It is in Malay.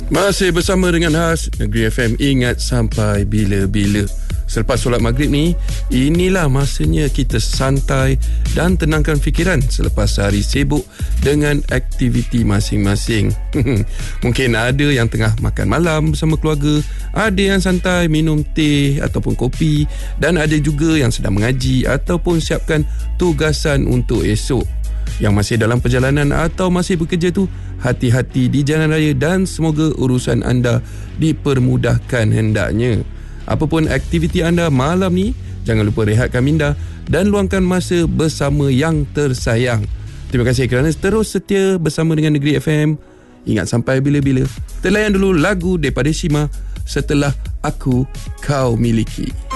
Masih bersama dengan Has Negeri FM. Ingat sampai bila-bila. Selepas solat maghrib ni, inilah masanya kita santai dan tenangkan fikiran selepas hari sibuk dengan aktiviti masing-masing. Mungkin ada yang tengah makan malam bersama keluarga, ada yang santai minum teh ataupun kopi, dan ada juga yang sedang mengaji ataupun siapkan tugasan untuk esok. Yang masih dalam perjalanan atau masih bekerja tu, hati-hati di jalan raya dan semoga urusan anda dipermudahkan hendaknya. Apapun aktiviti anda malam ni, jangan lupa rehatkan minda dan luangkan masa bersama yang tersayang. Terima kasih kerana terus setia bersama dengan Negeri FM. Ingat sampai bila-bila. Terlayan dulu lagu daripada Shima, Setelah Aku Kau Miliki.